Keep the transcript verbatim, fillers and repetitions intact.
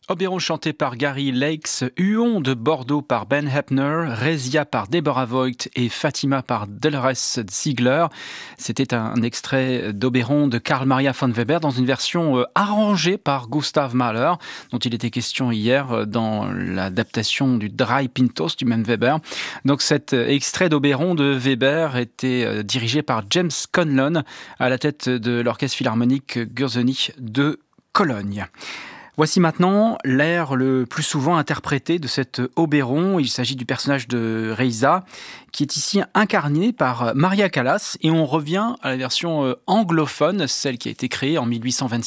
Oberon chanté par Gary Lakes, Huon de Bordeaux par Ben Heppner, Rezia par Deborah Voigt et Fatima par Dolores Ziegler. C'était un extrait d'Oberon de Carl Maria von Weber dans une version arrangée par Gustav Mahler, dont il était question hier dans l'adaptation du Drei Pintos du même Weber. Donc cet extrait d'Oberon de Weber était dirigé par James Conlon à la tête de l'orchestre philharmonique Gürzenich de Cologne. Voici maintenant l'air le plus souvent interprété de cet Oberon. Il s'agit du personnage de Reiza, qui est ici incarné par Maria Callas. Et on revient à la version anglophone, celle qui a été créée en mille huit cent vingt-six